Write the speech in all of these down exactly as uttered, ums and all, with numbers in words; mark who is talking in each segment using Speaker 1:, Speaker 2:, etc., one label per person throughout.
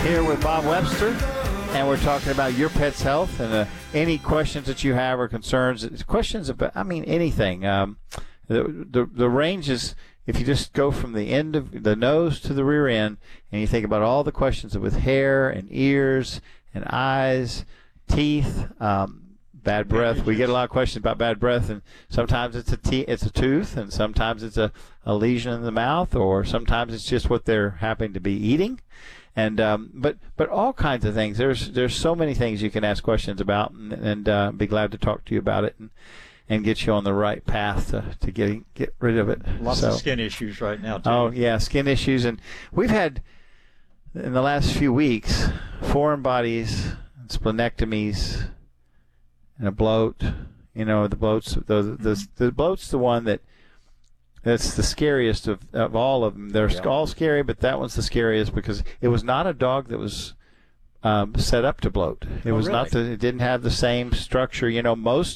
Speaker 1: Here with Bob Webster, and we're talking about your pet's health and uh, any questions that you have or concerns. Questions about, I mean, anything. Um, the, the the range is, if you just go from the end of the nose to the rear end, and you think about all the questions with hair and ears and eyes, teeth, um, bad breath. We get a lot of questions about bad breath, and sometimes it's a te- it's a tooth, and sometimes it's a, a lesion in the mouth, or sometimes it's just what they're happening to be eating. And um, but but all kinds of things. There's there's so many things you can ask questions about, and, and uh, be glad to talk to you about it and, and get you on the right path to, to get get rid of it.
Speaker 2: Lots
Speaker 1: so,
Speaker 2: of skin issues right now, too.
Speaker 1: Oh yeah, skin issues, and we've had in the last few weeks foreign bodies, splenectomies, and a bloat. You know, the bloats. The the, the bloat's the one that. That's the scariest of, of all of them. They're yeah. all scary, but that one's the scariest because it was not a dog that was um, set up to bloat. It
Speaker 2: oh,
Speaker 1: was
Speaker 2: really?
Speaker 1: not. The, it didn't have the same structure. You know, most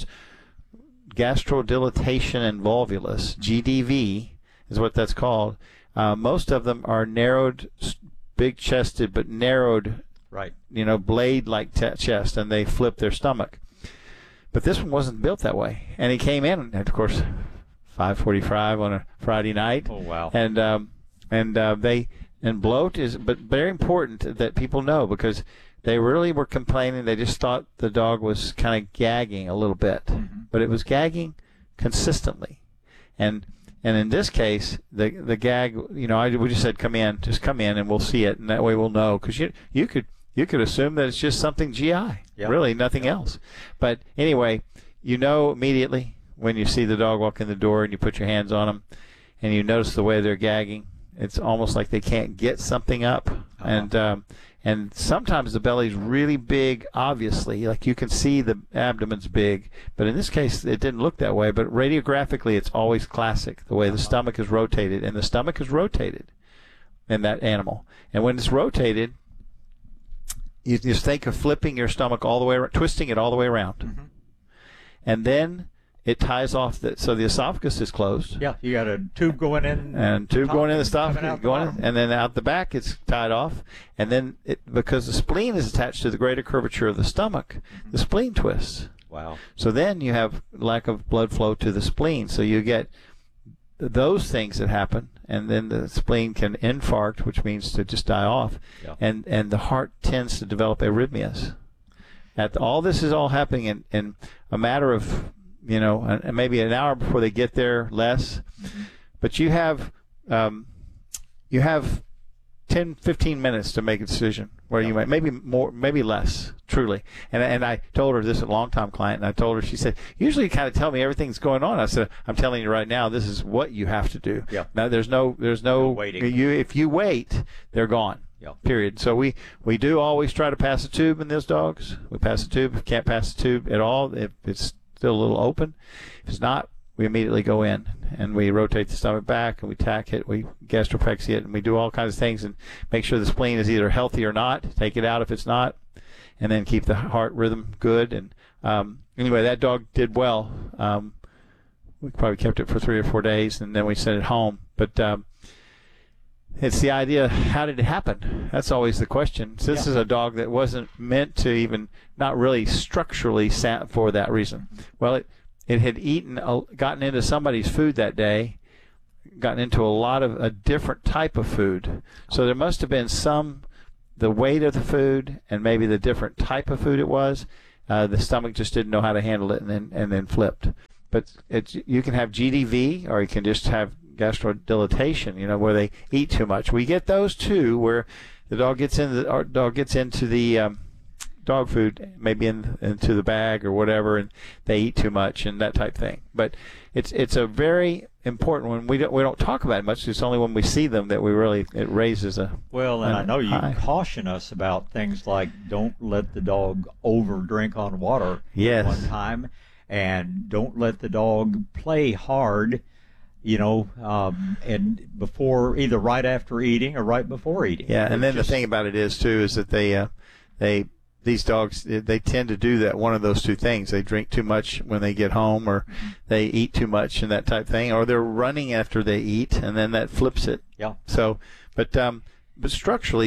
Speaker 1: gastrodilatation and volvulus, G D V, is what that's called. Uh, most of them are narrowed, big-chested, but narrowed.
Speaker 2: Right.
Speaker 1: You know, blade-like t- chest, and they flip their stomach. But this one wasn't built that way, and he came in, and of course. five forty-five on a Friday night.
Speaker 2: Oh wow!
Speaker 1: And um, and uh, they and bloat is, but very important that people know because they really were complaining. They just thought the dog was kind of gagging a little bit, mm-hmm. but it was gagging consistently. And and in this case, the the gag, you know, I we just said come in, just come in, and we'll see it, and that way we'll know because you you could you could assume that it's just something G I, yep. really nothing yep. else. But anyway, you know immediately. When you see the dog walk in the door and you put your hands on them and you notice the way they're gagging, it's almost like they can't get something up. Uh-huh. And um, and sometimes the belly's really big, obviously. Like you can see the abdomen's big. But in this case, it didn't look that way. But radiographically, it's always classic, the way uh-huh. the stomach is rotated. And the stomach is rotated in that animal. And when it's rotated, you just think of flipping your stomach all the way around, twisting it all the way around. Mm-hmm. And then it ties off, the, so the esophagus is closed.
Speaker 2: Yeah, you got a tube going in.
Speaker 1: And tube going in the esophagus, going
Speaker 2: in,
Speaker 1: and then out the back it's tied off. And then, it, because the spleen is attached to the greater curvature of the stomach, mm-hmm. the spleen twists.
Speaker 2: Wow.
Speaker 1: So then you have lack of blood flow to the spleen. So you get those things that happen, and then the spleen can infarct, which means to just die off. Yeah. And, and the heart tends to develop arrhythmias. At the, all this is all happening in, in a matter of, you know, and maybe an hour before they get there, less. Mm-hmm. But you have um, you have ten, fifteen minutes to make a decision where yeah. you might, maybe more, maybe less, truly. And and I told her this, a long-time client, and I told her, she said, usually you kind of tell me everything's going on. I said, I'm telling you right now, this is what you have to do.
Speaker 2: Yeah.
Speaker 1: Now, there's no, there's no,
Speaker 2: no waiting.
Speaker 1: You, if you wait, they're gone.
Speaker 2: Yeah.
Speaker 1: Period. So we, we do always try to pass a tube in those dogs. We pass a tube. If can't pass a tube at all, if it's still a little open. If it's not, we immediately go in and we rotate the stomach back and we tack it, we gastropexy it, and we do all kinds of things and make sure the spleen is either healthy or not. Take it out if it's not, and then keep the heart rhythm good. And um, anyway, that dog did well. Um, we probably kept it for three or four days, and then we sent it home. But um, it's the idea, how did it happen? That's always the question. So this yeah. is a dog that wasn't meant to even, not really structurally sat for that reason. Well, it, it had eaten, a, gotten into somebody's food that day, gotten into a lot of a different type of food. So there must have been some, the weight of the food and maybe the different type of food it was. Uh, the stomach just didn't know how to handle it and then, and then flipped. But it's, you can have G D V or you can just have gastrodilatation, you know, where they eat too much. We get those too, where the dog gets into the, our dog gets into the um, dog food, maybe in, into the bag or whatever, and they eat too much and that type thing. But it's it's a very important one. We don't we don't talk about it much. It's only when we see them that we really, it raises a
Speaker 2: well. And
Speaker 1: a,
Speaker 2: I know you
Speaker 1: high.
Speaker 2: caution us about things like don't let the dog over drink on water.
Speaker 1: Yes.
Speaker 2: One time, and don't let the dog play hard. You know, um, and before, either right after eating or right before eating.
Speaker 1: Yeah, and then
Speaker 2: just,
Speaker 1: the thing about it is too is that they, uh, they, these dogs, they tend to do that. One of those two things: they drink too much when they get home, or they eat too much and that type thing, or they're running after they eat, and then that flips it.
Speaker 2: Yeah.
Speaker 1: So, but um, but structurally,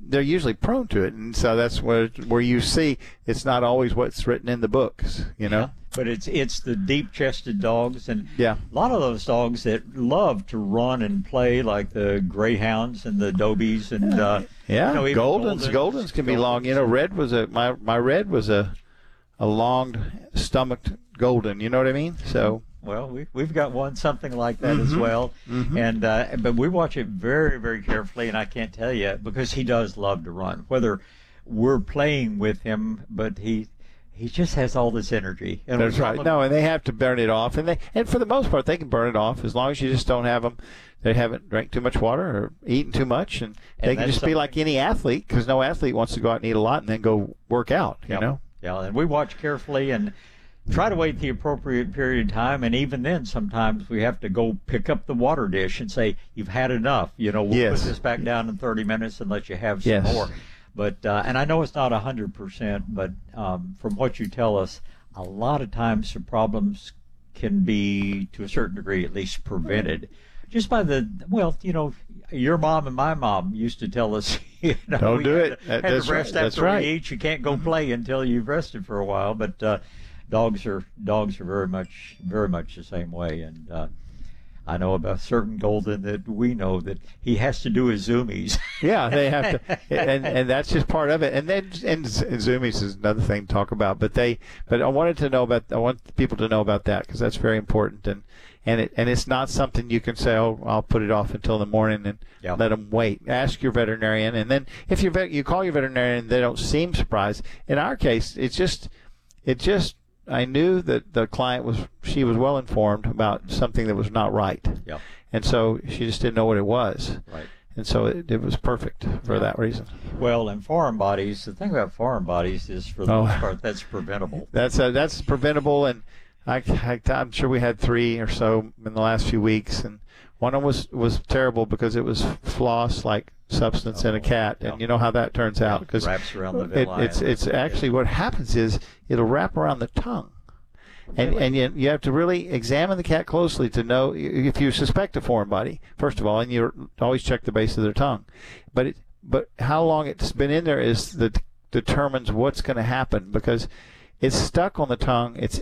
Speaker 1: they're usually prone to it, and so that's where where you see it's not always what's written in the books, you know.
Speaker 2: Yeah, but it's it's the deep-chested dogs, and
Speaker 1: Yeah.
Speaker 2: a lot of those dogs that love to run and play, like the greyhounds and the dobies, and uh,
Speaker 1: Yeah,
Speaker 2: you know, even
Speaker 1: Goldens, Goldens can be long. You know, Red was a my my Red was a a long stomached Golden. You know what I mean? So.
Speaker 2: Well, we, we've got one something like that as
Speaker 1: Mhm.
Speaker 2: well,
Speaker 1: Mhm.
Speaker 2: and uh, but we watch it very, very carefully, and I can't tell you because he does love to run. Whether we're playing with him, but he he just has all this energy. And
Speaker 1: That's
Speaker 2: we
Speaker 1: right.
Speaker 2: call him-
Speaker 1: No, and they have to burn it off, and they and for the most part they can burn it off as long as you just don't have them. They haven't drank too much water or eaten too much, and,
Speaker 2: And
Speaker 1: they can
Speaker 2: that's
Speaker 1: just be like any athlete because no athlete wants to go out and eat a lot and then go work out. You
Speaker 2: Yep.
Speaker 1: know.
Speaker 2: Yeah, and we watch carefully and try to wait the appropriate period of time, and even then sometimes we have to go pick up the water dish and say, you've had enough, you know, we'll
Speaker 1: Yes.
Speaker 2: put this back down in thirty minutes and let you have some
Speaker 1: Yes.
Speaker 2: more. But uh, and I know it's not one hundred percent, but um, from what you tell us, a lot of times the problems can be, to a certain degree at least, prevented just by the, well, you know, your mom and my mom used to tell us, you know,
Speaker 1: Don't
Speaker 2: we
Speaker 1: do
Speaker 2: had
Speaker 1: it.
Speaker 2: to,
Speaker 1: That-
Speaker 2: had
Speaker 1: that's
Speaker 2: to
Speaker 1: right.
Speaker 2: rest
Speaker 1: That's
Speaker 2: after
Speaker 1: right.
Speaker 2: we eat. You can't go play until you've rested for a while. But uh, dogs are dogs are very much very much the same way. And uh, I know about a certain Golden that we know that he has to do his zoomies.
Speaker 1: Yeah, they have to, and and that's just part of it. And then and Zoomies is another thing to talk about. But they, but I wanted to know about. I want people to know about that because that's very important. And and it and it's not something you can say, oh, I'll put it off until the morning and
Speaker 2: Yeah.
Speaker 1: let them wait. Ask your veterinarian, and then if you vet, you call your veterinarian, they don't seem surprised. In our case, it's just, it just. I knew that the client was she was well informed about something that was not right.
Speaker 2: Yeah.
Speaker 1: And so she just didn't know what it was.
Speaker 2: Right.
Speaker 1: And so it, it was perfect for
Speaker 2: Yeah.
Speaker 1: that reason.
Speaker 2: Well, in foreign bodies, the thing about foreign bodies is, for the
Speaker 1: Oh.
Speaker 2: most part, that's preventable.
Speaker 1: That's uh, that's preventable, and I, I, I'm sure we had three or so in the last few weeks, and one of them was, was terrible because it was floss-like substance in a cat, and
Speaker 2: Yeah.
Speaker 1: you know how that turns out. Because
Speaker 2: Wraps around the
Speaker 1: it,
Speaker 2: villi.
Speaker 1: it's it's actually what happens is it'll wrap around the tongue. And,
Speaker 2: Really?
Speaker 1: and you, you have to really examine the cat closely to know if you suspect a foreign body, first of all, and you always check the base of their tongue. But it, but how long it's been in there is that determines what's going to happen, because it's stuck on the tongue, it's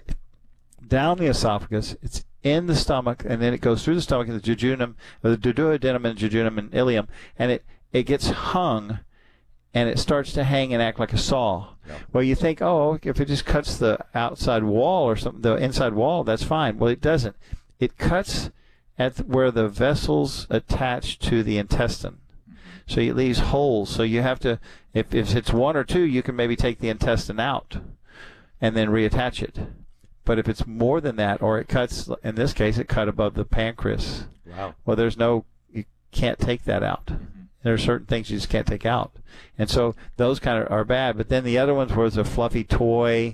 Speaker 1: down the esophagus, it's in the stomach, and then it goes through the stomach and the jejunum, or the duodenum and jejunum and ileum, and it, it gets hung, and it starts to hang and act like a saw.
Speaker 2: Yep.
Speaker 1: Well, you think, oh, if it just cuts the outside wall or something, the inside wall, that's fine. Well, it doesn't. It cuts at the, where the vessels attach to the intestine. So it leaves holes. So you have to, if, if it's one or two, you can maybe take the intestine out and then reattach it. But if it's more than that, or it cuts, in this case, it cut above the pancreas.
Speaker 2: Wow.
Speaker 1: Well, there's no, you can't take that out. There are certain things you just can't take out. And so those kind of are bad. But then the other ones was a fluffy toy,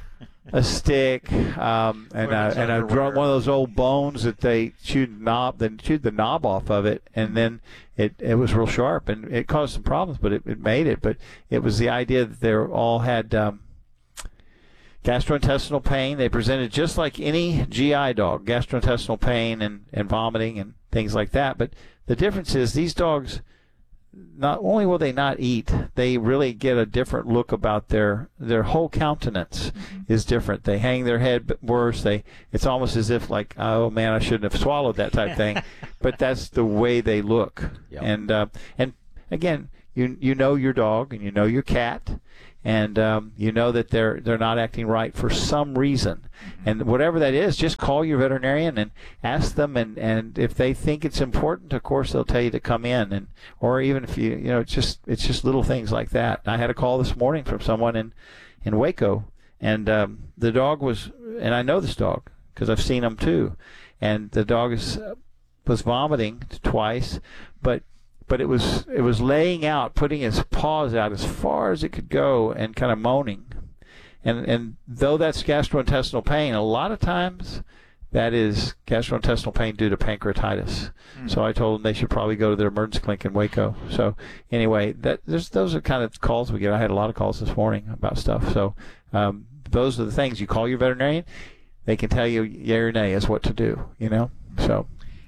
Speaker 1: a stick, um, and a,
Speaker 2: Women's
Speaker 1: and a
Speaker 2: underwear.
Speaker 1: drum, one of those old bones that they chewed knob, then chewed the knob off of it, and then it, it was real sharp, and it caused some problems, but it, it made it. But it was the idea that they all had um, gastrointestinal pain. They presented just like any G I dog, gastrointestinal pain and, and vomiting and things like that. But the difference is these dogs, not only will they not eat, they really get a different look about their their whole countenance is different. They hang their head worse. They it's almost as if like, oh man, I shouldn't have swallowed that type thing. But that's the way they look.
Speaker 2: Yep.
Speaker 1: And uh, and again, you you know your dog and you know your cat, and um, you know that they're they're not acting right for some reason. And whatever that is, just call your veterinarian and ask them, and, and if they think it's important, of course they'll tell you to come in, and or even if you you know it's just it's just little things like that. I had a call this morning from someone in in Waco, and um, the dog was, and I know this dog because I've seen him too, and the dog is uh, was vomiting twice, but but it was it was laying out, putting his paws out as far as it could go, and kind of moaning. And and though that's gastrointestinal pain, a lot of times that is gastrointestinal pain due to pancreatitis. Mm. So I told them they should probably go to their emergency clinic in Waco. So anyway, that there's those are kind of calls we get. I had a lot of calls this morning about stuff. So um, those are the things. You call your veterinarian, they can tell you yay or nay as what to do. You know. So.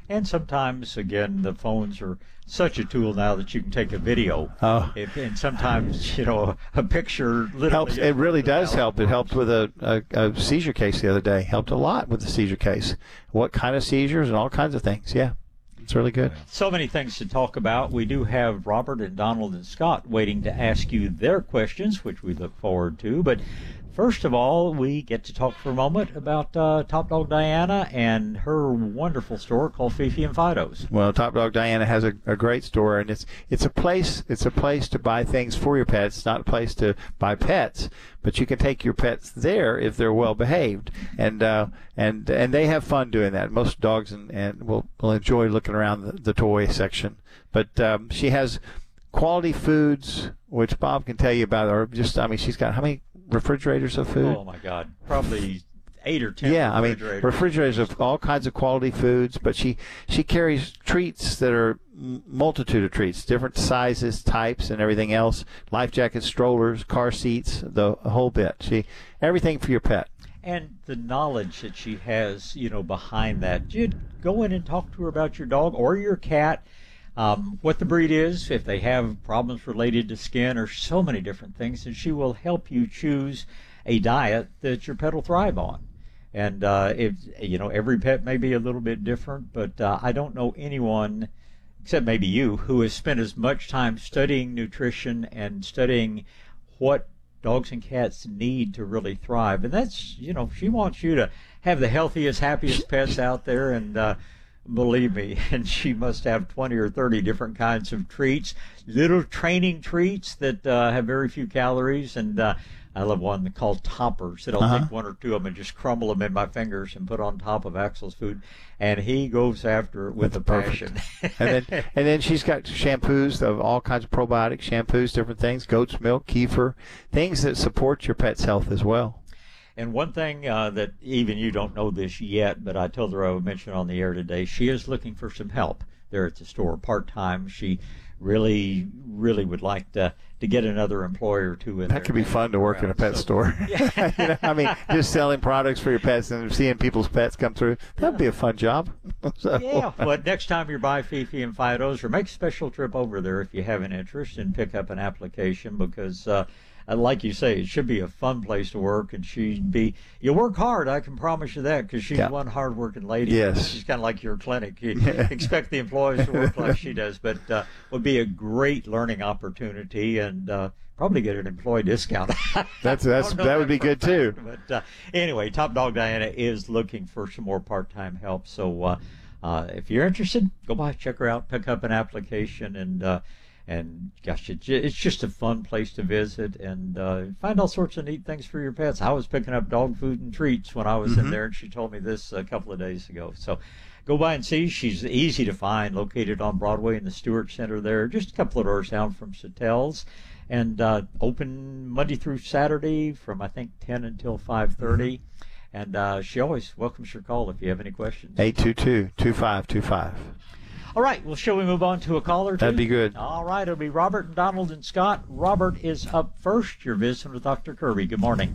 Speaker 2: And sometimes, again, the phones are such a tool now that you can take a video.
Speaker 1: Oh.
Speaker 2: If, and sometimes, you know, a, a picture literally
Speaker 1: Helps. It really does help. It helped
Speaker 2: with
Speaker 1: with a, a, a seizure case the other day. Helped a lot with the seizure case. What kind of seizures and all kinds of things. Yeah, it's really good.
Speaker 2: So many things to talk about. We do have Robert and Donald and Scott waiting to ask you their questions, which we look forward to. But first of all, we get to talk for a moment about uh, Top Dog Diana and her wonderful store called Fifi and Fido's.
Speaker 1: Well, Top Dog Diana has a, a great store, and it's it's a place it's a place to buy things for your pets. It's not a place to buy pets, but you can take your pets there if they're well behaved, and uh, and and they have fun doing that. Most dogs and, and will will enjoy looking around the, the toy section. But um, she has quality foods, which Bob can tell you about. Or just I mean, she's got how many refrigerators of food?
Speaker 2: Oh my God, probably eight or ten.
Speaker 1: Yeah, I mean
Speaker 2: refrigerators.
Speaker 1: refrigerators of all kinds of quality foods. But she she carries treats that are m- multitude of treats, different sizes, types, and everything else. Life jackets, strollers, car seats, the whole bit. She everything for your pet.
Speaker 2: And the knowledge that she has, you know, behind that. You'd go in and talk to her about your dog or your cat. Um, what the breed is, if they have problems related to skin or so many different things, and she will help you choose a diet that your pet will thrive on. And uh, if you know, every pet may be a little bit different, but uh, I don't know anyone, except maybe you, who has spent as much time studying nutrition and studying what dogs and cats need to really thrive. And that's, you know, she wants you to have the healthiest, happiest pets out there, and uh, believe me, and she must have twenty or thirty different kinds of treats, little training treats that uh, have very few calories. And uh, I love one called toppers that I'll
Speaker 1: Uh-huh.
Speaker 2: take one or two of them and just crumble them in my fingers and put on top of Axel's food. And he goes after it with a passion.
Speaker 1: and then and then she's got shampoos of all kinds of probiotic shampoos, different things, goat's milk, kefir, things that support your pet's health as well.
Speaker 2: And one thing uh, that even you don't know this yet, but I told her I would mention on the air today, she is looking for some help there at the store part-time. She really, really would like to, to get another employer or two in there.
Speaker 1: That could be fun to work in a pet
Speaker 2: So-
Speaker 1: store.
Speaker 2: Yeah.
Speaker 1: You know, I mean, just selling products for your pets and seeing people's pets come through. That'd be a fun job. So,
Speaker 2: Yeah, but next time you're by Fifi and Fido's, or make a special trip over there if you have an interest, and pick up an application, because uh, uh, like you say, it should be a fun place to work, and she'd be, you work hard, I can promise you that, because she's
Speaker 1: Yeah.
Speaker 2: one hard-working lady.
Speaker 1: Yes.
Speaker 2: She's kind of like your clinic. You expect the employees to work like she does, but uh, would be a great learning opportunity, and uh, probably get an employee discount.
Speaker 1: That's-
Speaker 2: I
Speaker 1: that's-
Speaker 2: don't know
Speaker 1: that would be
Speaker 2: for a
Speaker 1: good, too.
Speaker 2: fact, But uh, anyway, Top Dog Diana is looking for some more part-time help, so uh, uh, if you're interested, go by, check her out, pick up an application, and uh, and gosh, it, ju- it's just a fun place to visit, and uh, find all sorts of neat things for your pets. I was picking up dog food and treats when I was in
Speaker 1: Mhm.
Speaker 2: there, and she told me this a couple of days ago. So go by and see. She's easy to find, located on Broadway in the Stewart Center there, just a couple of doors down from Satel's, and uh, open Monday through Saturday from, I think, ten until five thirty. And uh, she always welcomes your call if you have any questions.
Speaker 1: eight two two, two five two five.
Speaker 2: All right, well, shall we move on to a caller?
Speaker 1: That'd
Speaker 2: too?
Speaker 1: be good.
Speaker 2: All right, it'll be Robert and Donald and Scott. Robert is up first. You're visiting with Doctor Kirby. Good morning.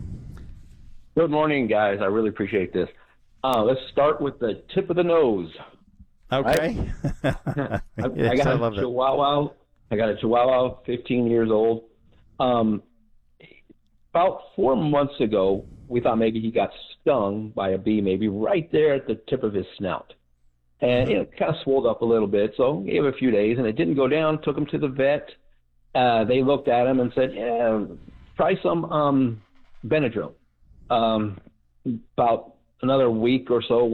Speaker 3: Good morning, guys. I really appreciate this. Uh, let's start with the tip of the nose.
Speaker 1: Okay.
Speaker 3: I,
Speaker 1: yes,
Speaker 3: I got
Speaker 1: I
Speaker 3: a
Speaker 1: love that.
Speaker 3: Chihuahua. I got a Chihuahua, fifteen years old. Um, about four months ago, we thought maybe he got stung by a bee, maybe right there at the tip of his snout. And you know, it kind of swelled up a little bit, so gave it a few days, and it didn't go down. Took him to the vet. Uh, they looked at him and said, "Yeah, try some um, Benadryl." Um, about another week or so